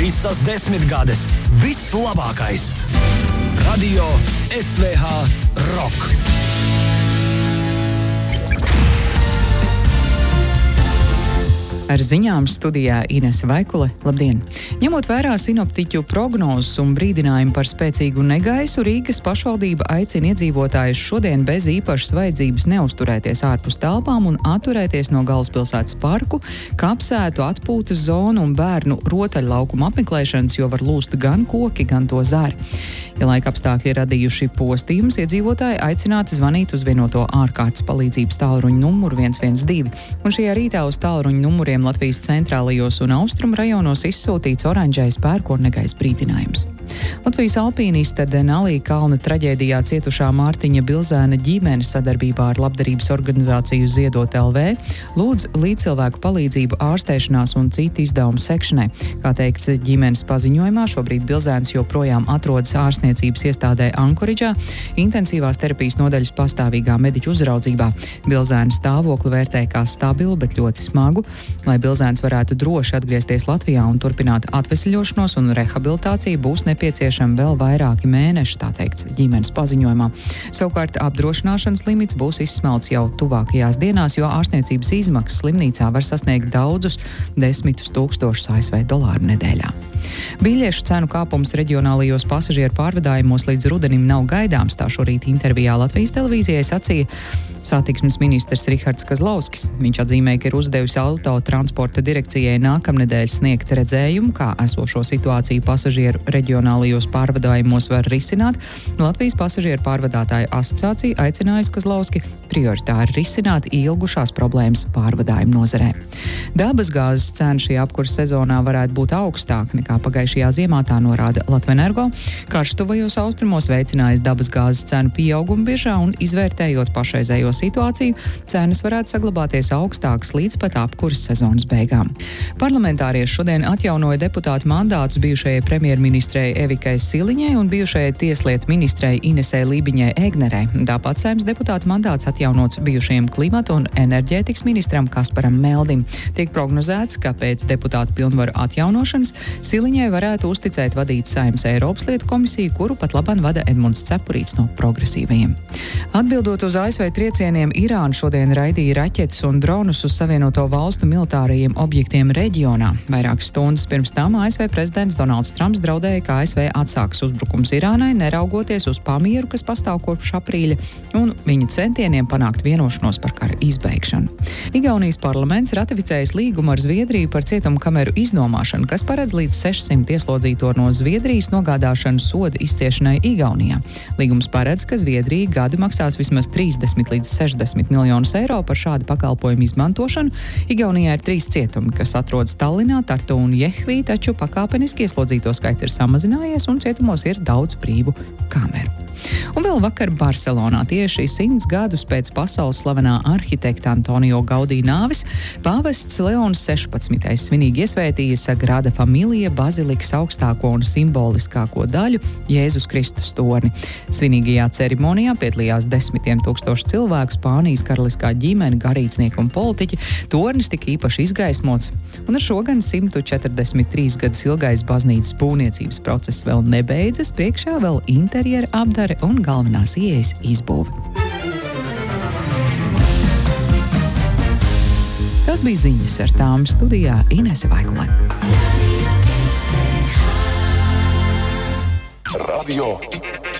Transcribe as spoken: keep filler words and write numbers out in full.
Visas desmitgades, viss labākais. Radio S V H Rock. Ar ziņām studijā Inese Vaikule. Labdien! Ņemot vērā sinoptiķu prognozes un brīdinājumu par spēcīgu negaisu, Rīgas pašvaldība aicina iedzīvotājus šodien bez īpašas vajadzības neuzturēties ārpus telpām un atturēties no galvaspilsētas parku, kapsētu, atpūtas zonu un bērnu rotaļlaukumu apmeklēšanas, jo var lūst gan koki, gan to zari. Ja laika apstākļi ir radījuši postījumus, iedzīvotāji aicināti zvanīt uz vienoto ārkārtas palīdzības tālruņa numuru viens viens divi. Un šajā rītā uz tālruņa numuriem Latvijas centrālajos un austrumu rajonos izsūtīts oranžais pērkonnegaiss brīdinājums. Latvijas alpīnista Denalī kalna traģēdijā cietušā Mārtiņa Bilzēna ģimene sadarbībā ar labdarības organizāciju Ziedot L V lūdz līdzcilvēku palīdzību ārstēšanās un citu izdevumu sekšanai. Kā teikts ģimenes paziņojumā, šobrīd Bilzēns joprojām atrodas ārstniecības iestādē Ankoridžā, intensīvās terapijas nodaļas pastāvīgā mediķu uzraudzībā. Bilzēna stāvokli vērtē kā stabilu, bet ļoti smagu. Lai Bilzēns varētu droši atgriezties Latvijā un turpināt atvesļošanos un rehabilitāciju, būs nepieciešami vēl vairāki mēneši, tā teikts ģimenes paziņojumā. Savukārt apdrošināšanas limits būs izsmelts jau tuvākajās dienās, jo ārstniecības izmaksas slimnīcā var sasniegt daudzus desmitus tūkstošus A S V dolāru nedēļā. Biļešu cenu kāpums reģionālajos pasažieru pārvadājumos līdz rudenim nav gaidāms, tā šorīt intervijā Latvijas televīzijai sacīja satiksmes ministrs Rihards Kazlauskis. Viņš atzīmēja, ka ir uzdevusi autotransporta direkcijai nākamnedēļ sniegt redzējumu, kā esošo situāciju pasažieru reģionālajos pārvadājumos var risināt. Latvijas pasažieru pārvadātāju asociācija aicinājusi Kazlauski prioritāri risināt ilgušās problēmas pārvadājumu nozarē. Dabasgāzes cena šajā apkurss sezonā varētu būt augstāka nekā pagājušajā ziemā, tā norāda Latvenergo. Karš tuvajos austrumos veicinājis dabasgāzes cenu pieaugumu biržā un izvērtējot pašreizējo situāciju, cenas varētu saglabāties augstākas līdz pat apkurss sezonas beigām. Parlamentārieši šodien atjaunoja deputātu mandātus bijušajai premjerministrei Evikai Siliņai un bijušajai tieslietu ministrei Inesei Lībiņai Egnerei. Tāpat Saeimas deputātu mandāts atjaunots bijušajam klimata un enerģētikas ministram Kasparam Meldim. Tiek prognozēts, ka pēc deputātu pilnvaru atjaunošanas Siliņai varētu uzticēt vadīt Saeimas Eiropas lietu komisiju, kuru pat laban vada Edmunds Cepurīts no progresīvajiem. Atbildot uz A S V triecieniem, Irāna šodien raidīja raķetes un dronus uz Savienoto valstu militārajiem objektiem reģionā. Vairākas stundas pirms tam A S V prezidents Donalds Trumps draudēja, ka A S V atsāks uzbrukums Irānai, neraugoties uz pamieru, kas pastāv kopš aprīļa, un viņa centieniem panākt vienošanos par kara izbeigšanu. Igaunijas parlaments ratificējis līgumu ar Zviedriju par cietumkameru iznomāšanu, kas paredz līdz sešsimt ieslodzīto no Zviedrijas nogādāšanu soda izciešanai Igaunijā. Līgums paredz, ka Zviedrija gadu maksās vismaz trīsdesmit līdz sešdesmit miljonus eiro par šādu pakalpojumu izmantošanu. Igaunijā ir trīs cietumi, kas atrodas Tallinā, Tartu un Jehvī, taču pakāpeniski ieslodzīto skaits ir samazinājies un cietumos ir daudz brīvu kameru. Un vēl vakar Barcelonā, tieši simts gadus pēc pasaules slavenā arhitekta Antonio Gaudī nāves, pāvests Leons sešpadsmitais svinīgi iesvētīja Sagrada Familija bazilikas augstāko un simboliskāko daļu Jēzus Kristus torni. Svinīgajā ceremonijā piedalījās desmitiem tūkstoši cilvēku, Spānijas karaliskā ģimene, garīdznieki un politiķi. Tornis tika īpaši izgaismots, un ar šo gan simt četrdesmit trīs gadus ilgais baznīcas būvniecības process vēl nebeidzas, priekšā vēl interjera apdare un galvenās ieejas izbūve. Tas bija ziņas, ar tām studijā Inese Vaikule. Radio